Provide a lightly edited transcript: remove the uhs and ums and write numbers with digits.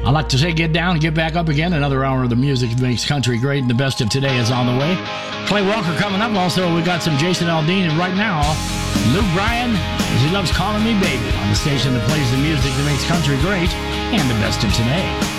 I like to say get down and get back up again. Another hour of the music that makes country great, and the best of today is on the way. Clay Walker coming up. Also, we got some Jason Aldean, and right now, Luke Bryan, as he loves calling me baby, on the station that plays the music that makes country great and the best of today.